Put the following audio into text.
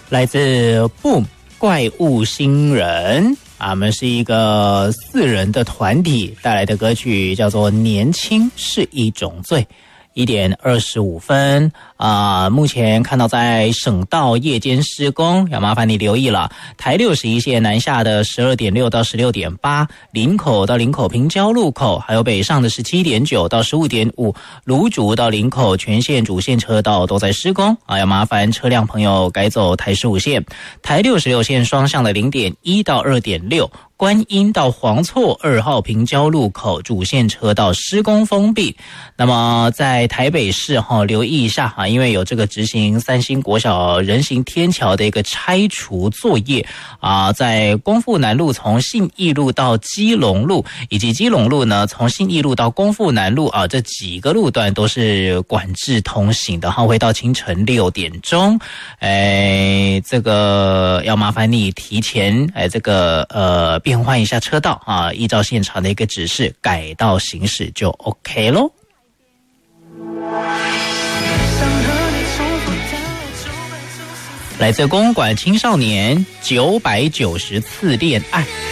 来自 Boom 怪物新人我们是一个4人的团体带来的歌曲，叫做《年轻是一种罪》。1点25分目前看到在省道夜间施工，要麻烦你留意了。台61线南下的12点6到16点8，林口到林口平交路口，还有北上的17点9到15点5，芦竹到林口全线主线车道都在施工要麻烦车辆朋友改走台15线。台66线双向的0点1到2点6。观音到黄厝2号平交路口主线车道施工封闭。那么在台北市留意一下因为有这个执行三星国小人行天桥的一个拆除作业在光复南路从信义路到基隆路，以及基隆路呢从信义路到光复南路这几个路段都是管制通行的会到清晨6点钟。这个要麻烦你提前这个变换一下车道依照现场的一个指示改道行驶就 OK 咯。来自公馆青少年990次恋爱。